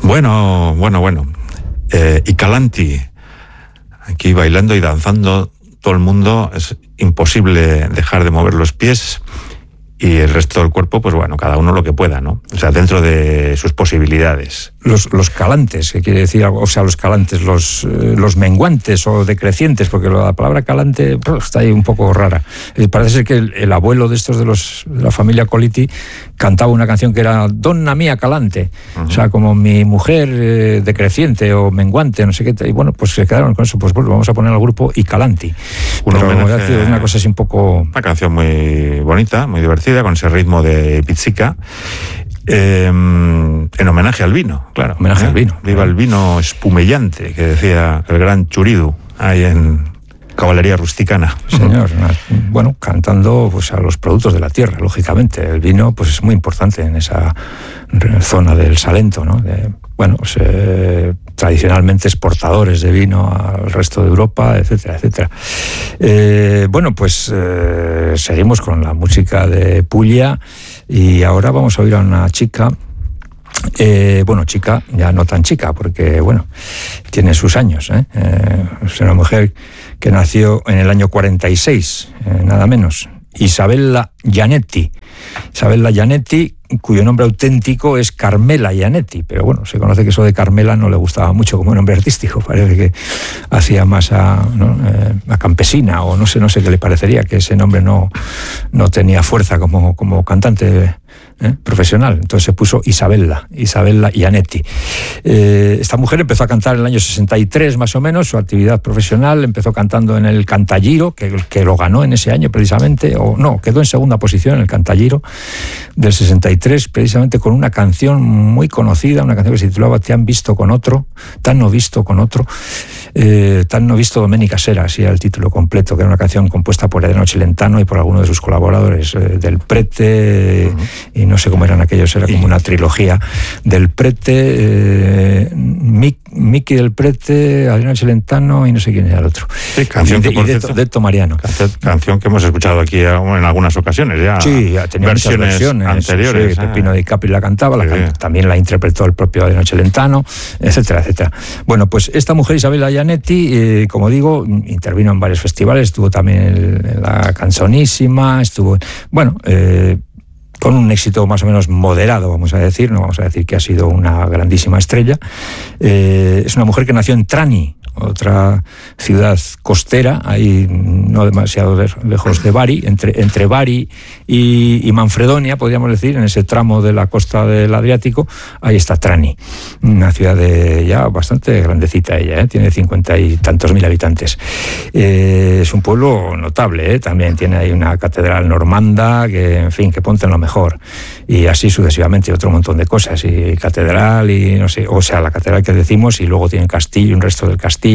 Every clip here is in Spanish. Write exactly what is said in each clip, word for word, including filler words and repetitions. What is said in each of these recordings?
Bueno, bueno, bueno. Eh, y Calanti, aquí bailando y danzando todo el mundo, es imposible dejar de mover los pies y el resto del cuerpo, pues bueno, cada uno lo que pueda, ¿no? O sea, dentro de sus posibilidades. Los, los calantes, que quiere decir algo, o sea, los calantes, los, eh, los menguantes o decrecientes, porque la palabra calante está ahí un poco rara. Eh, parece ser que el, el abuelo de estos de, los, de la familia Coliti cantaba una canción que era Donna mía calante, uh-huh. O sea, como mi mujer eh, decreciente o menguante, no sé qué, y bueno, pues se quedaron con eso, pues bueno, vamos a poner al grupo y Calanti. Un Pero homenaje, es una cosa así un poco... Una canción muy bonita, muy divertida, con ese ritmo de pizzica. Eh, en homenaje al vino, claro. Homenaje ¿eh? al vino. Viva el vino espumellante, que decía el gran Churidu, ahí en Caballería Rusticana. Señor, bueno, cantando pues a los productos de la tierra, lógicamente. El vino pues es muy importante en esa zona del Salento, ¿no? De, bueno, pues, eh, tradicionalmente exportadores de vino al resto de Europa, etcétera, etcétera. Eh, bueno, pues eh, seguimos con la música de Puglia y ahora vamos a oír a una chica, eh, bueno, chica, ya no tan chica, porque, bueno, tiene sus años, ¿eh? Eh, es una mujer que nació en el año cuarenta y seis, eh, nada menos, Isabella Gianetti. Isabella Gianetti, cuyo nombre auténtico es Carmela Gianetti, pero bueno, se conoce que eso de Carmela no le gustaba mucho como nombre artístico, parece que hacía más a, ¿no? eh, a campesina, o no sé, no sé qué le parecería, que ese nombre no, no tenía fuerza como, como cantante ¿eh? profesional, entonces se puso Isabella, Isabella Gianetti. Eh, esta mujer empezó a cantar en el año sesenta y tres más o menos, su actividad profesional, empezó cantando en el Cantagiro, que, que lo ganó en ese año precisamente, o no, quedó en segunda posición en el Cantagiro del sesenta y tres, precisamente con una canción muy conocida, una canción que se titulaba Te han visto con otro, tan no visto con otro, eh, tan no visto Domenica Sera, así era el título completo, que era una canción compuesta por Adriano Celentano y por algunos de sus colaboradores, eh, del Prete, uh-huh. y no sé cómo eran aquellos, era como una trilogía del Prete, eh, Mick, Miki del Prete, Adriano Celentano y no sé quién era el otro. Sí, canción y, que, por y cierto, de, Detto Mariano. Canción, canción que hemos escuchado aquí en algunas ocasiones ya. Sí, ya tenía versiones, versiones anteriores. Sí, sí, Pepino eh. Di Capri la cantaba, Sí. la can- también la interpretó el propio Adriano Celentano, etcétera, etcétera. Bueno, pues esta mujer, Isabella Gianetti, eh, como digo, intervino en varios festivales, estuvo también en, en la Canzonissima, estuvo, bueno, eh, con un éxito más o menos moderado, vamos a decir, no vamos a decir que ha sido una grandísima estrella. Eh, es una mujer que nació en Trani, otra ciudad costera, ahí no demasiado lejos de Bari, entre, entre Bari y, y Manfredonia, podríamos decir, en ese tramo de la costa del Adriático, ahí está Trani, una ciudad de ya bastante grandecita ella, ¿eh? Tiene cincuenta y tantos mil habitantes. Eh, es un pueblo notable, ¿eh? También tiene ahí una catedral normanda, que en fin, que ponte en lo mejor, y así sucesivamente otro montón de cosas, y catedral, y no sé, o sea, la catedral que decimos, y luego tiene castillo, un resto del castillo,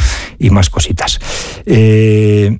y más cositas. Eh,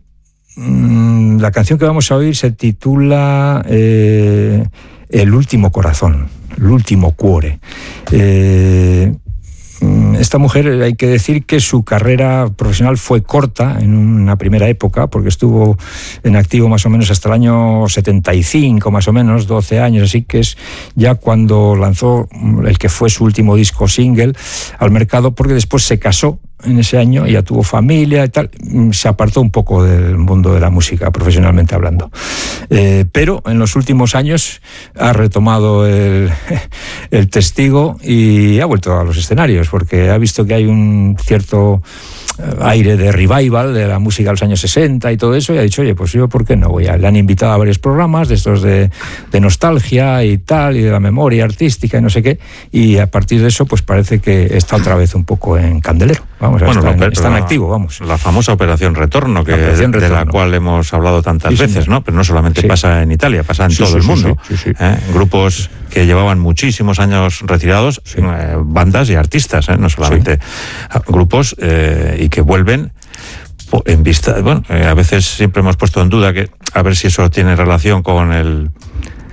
la canción que vamos a oír se titula eh, El último corazón, l'ultimo cuore. Eh, esta mujer, hay que decir que su carrera profesional fue corta en una primera época, porque estuvo en activo más o menos hasta el año setenta y cinco, más o menos, doce años, así que es ya cuando lanzó el que fue su último disco single al mercado, porque después se casó en ese año, ya tuvo familia y tal, se apartó un poco del mundo de la música, profesionalmente hablando. Eh, pero en los últimos años ha retomado el, el testigo y ha vuelto a los escenarios, porque ha visto que hay un cierto aire de revival de la música de los años sesenta y todo eso, y ha dicho, oye, pues yo, ¿por qué no voy a...? Le han invitado a varios programas de estos de, de nostalgia y tal, y de la memoria artística y no sé qué, y a partir de eso, pues parece que está otra vez un poco en candelero. Vamos, bueno, está, en, está en activo, vamos. La famosa Operación Retorno, que la Operación de Retorno. La cual hemos hablado tantas sí, veces, sí. ¿no? Pero no solamente sí. pasa en Italia, pasa en sí, todo sí, el mundo. Sí, sí, sí. ¿eh? Grupos que llevaban muchísimos años retirados, sí. eh, bandas y artistas, ¿eh? No solamente sí. grupos, eh, y que vuelven en vista... Bueno, eh, a veces siempre hemos puesto en duda que a ver si eso tiene relación con el...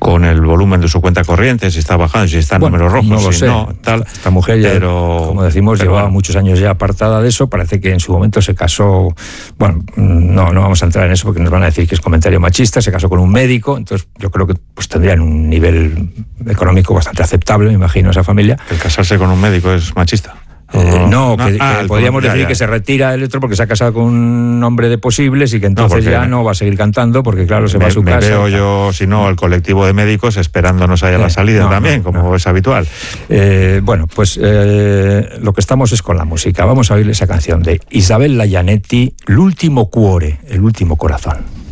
con el volumen de su cuenta corriente, si está bajando, si está en bueno, números rojos, no lo si sé. no, tal. Esta mujer ya, pero, como decimos, pero llevaba bueno. muchos años ya apartada de eso. Parece que en su momento se casó, bueno, no, no vamos a entrar en eso porque nos van a decir que es comentario machista, se casó con un médico, entonces yo creo que pues tendrían un nivel económico bastante aceptable, me imagino, esa familia. ¿El casarse con un médico es machista? Eh, no, no, que, ah, que podríamos decir ya, ya. que se retira el otro porque se ha casado con un hombre de posibles y que entonces no, ya no va a seguir cantando porque claro, se me, va a su me casa. Me veo yo, si no, el colectivo de médicos esperándonos ahí a la salida eh, no, también, no, como no. es habitual. Eh, bueno, pues eh, lo que estamos es con la música. Vamos a oír esa canción de Isabel Layanetti, L'ultimo cuore, el último corazón.